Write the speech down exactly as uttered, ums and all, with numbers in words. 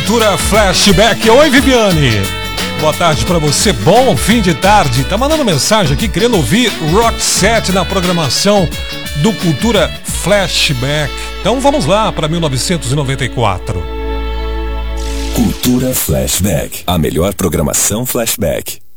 Cultura Flashback. Oi, Viviane. Boa tarde pra você, bom fim de tarde. Tá mandando mensagem aqui querendo ouvir Rock Set na programação do Cultura Flashback. Então vamos lá para mil novecentos e noventa e quatro. Cultura Flashback, a melhor programação flashback.